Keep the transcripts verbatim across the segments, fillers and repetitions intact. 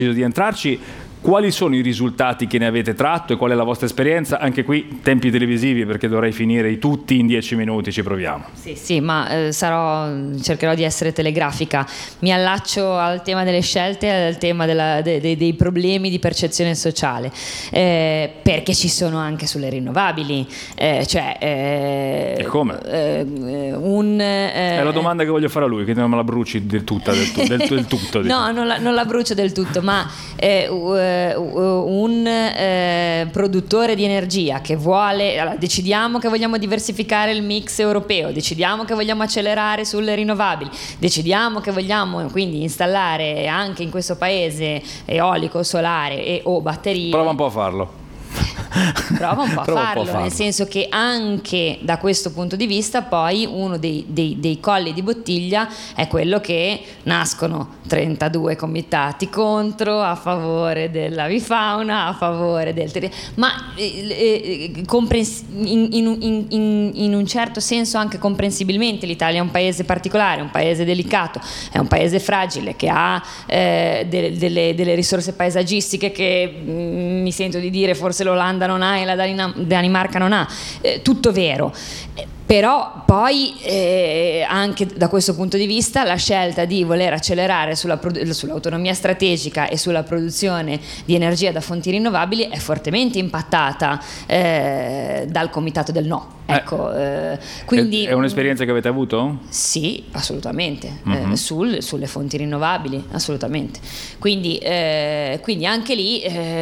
di entrarci. Quali sono i risultati che ne avete tratto e qual è la vostra esperienza? Anche qui tempi televisivi, perché dovrei finire tutti in dieci minuti, ci proviamo. Sì, sì, ma eh, sarò, cercherò di essere telegrafica. Mi allaccio al tema delle scelte e al tema della, de, de, dei problemi di percezione sociale, eh, perché ci sono anche sulle rinnovabili. Eh, cioè, eh, e come? Eh, un, eh, è la domanda che voglio fare a lui, che non me la bruci del, tutta, del, del, del tutto. No, non la, non la brucio del tutto, ma eh, uh, un eh, produttore di energia che vuole, allora, decidiamo che vogliamo diversificare il mix europeo, decidiamo che vogliamo accelerare sulle rinnovabili, decidiamo che vogliamo quindi installare anche in questo paese eolico, solare e o batterie. Prova un po' a farlo. Prova un po' a Prova farlo, un po' a farlo, nel senso che anche da questo punto di vista poi uno dei, dei, dei colli di bottiglia è quello che nascono trentadue comitati contro, a favore dell'avifauna, a favore del ter- ma eh, eh, comprens- in, in, in, in un certo senso anche comprensibilmente l'Italia è un paese particolare, un paese delicato, è un paese fragile che ha eh, de- delle, delle risorse paesaggistiche che mh, mi sento di dire forse l'Olanda non ha e la Danimarca non ha, eh, tutto vero, eh, però poi eh, anche da questo punto di vista la scelta di voler accelerare sulla produ- sull'autonomia strategica e sulla produzione di energia da fonti rinnovabili è fortemente impattata eh, dal comitato del no. Ecco, eh, quindi, è un'esperienza che avete avuto? Sì, assolutamente, mm-hmm. eh, sul, sulle fonti rinnovabili, assolutamente. Quindi, eh, quindi anche lì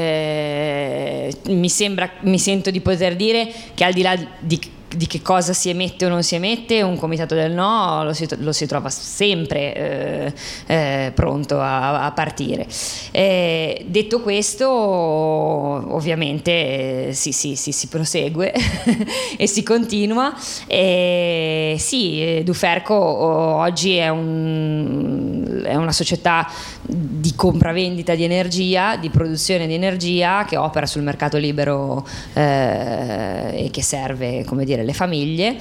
eh, mi sembra, mi sento di poter dire che al di là di di che cosa si emette o non si emette, un comitato del no lo si, lo si trova sempre eh, eh, pronto a, a partire. Eh, detto questo, ovviamente eh, si, si, si, si prosegue e si continua. Eh, sì, Duferco oggi è, un, è una società di compravendita di energia, di produzione di energia che opera sul mercato libero eh, e che serve, come dire, le famiglie.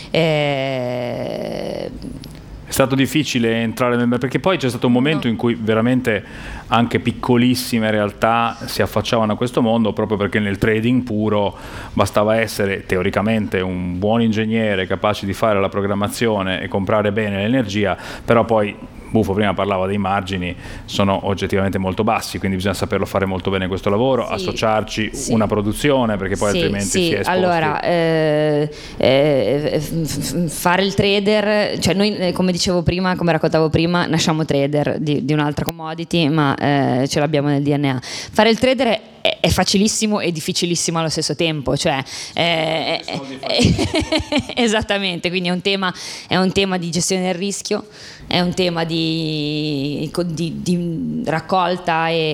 Eh... È stato difficile entrare nel, perché poi c'è stato un momento no. in cui veramente anche piccolissime realtà si affacciavano a questo mondo, proprio perché nel trading puro bastava essere teoricamente un buon ingegnere capace di fare la programmazione e comprare bene l'energia, però poi Buffo prima parlava dei margini, sono oggettivamente molto bassi, quindi bisogna saperlo fare molto bene questo lavoro, sì, associarci sì. una produzione, perché poi sì, altrimenti sì. si è esposti. Allora, eh, eh, fare il trader, cioè noi come dicevo prima, come raccontavo prima, nasciamo trader di, di un'altra commodity, ma eh, ce l'abbiamo nel D N A. Fare il trader è è facilissimo e difficilissimo allo stesso tempo, cioè eh, eh, eh, esattamente, quindi è un tema è un tema di gestione del rischio, è un tema di, di, di raccolta e,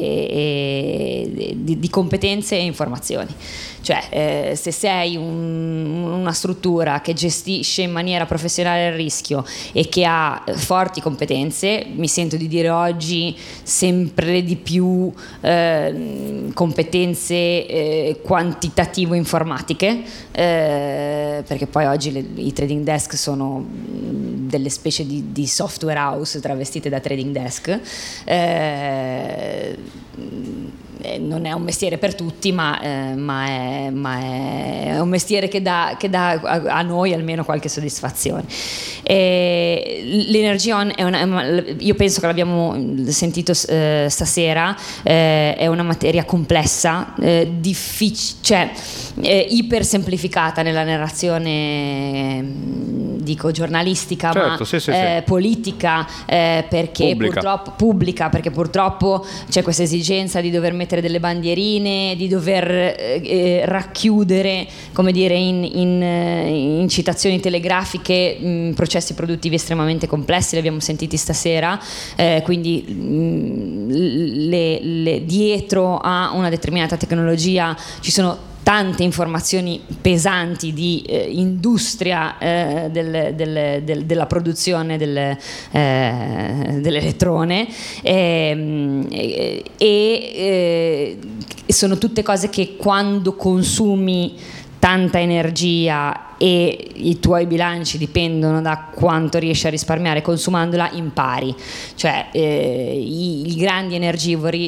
e, e di, di competenze e informazioni. Cioè eh, se sei un, una struttura che gestisce in maniera professionale il rischio e che ha forti competenze, mi sento di dire oggi sempre di più eh, competenze eh, quantitativo-informatiche, eh, perché poi oggi le, i trading desk sono delle specie di, di software house travestite da trading desk. Eh, non è un mestiere per tutti, ma, eh, ma, è, ma è un mestiere che dà, che dà a, a noi almeno qualche soddisfazione. E l'energia on è una, io penso che l'abbiamo sentito eh, stasera, eh, è una materia complessa, eh, difficile, cioè eh, iper semplificata nella narrazione, dico giornalistica, certo, ma sì, sì, eh, sì. politica, eh, perché pubblica. purtroppo pubblica, perché purtroppo c'è questa esigenza di dover mettere delle bandierine, di dover eh, racchiudere, come dire, in, in, in citazioni telegrafiche mh, processi produttivi estremamente complessi, li abbiamo sentiti stasera, eh, quindi mh, le, le, dietro a una determinata tecnologia ci sono tante informazioni pesanti di eh, industria eh, del, del, del, della produzione del, eh, dell'elettrone e, e, e sono tutte cose che quando consumi tanta energia e i tuoi bilanci dipendono da quanto riesci a risparmiare consumandola, impari. Cioè eh, i, i grandi energivori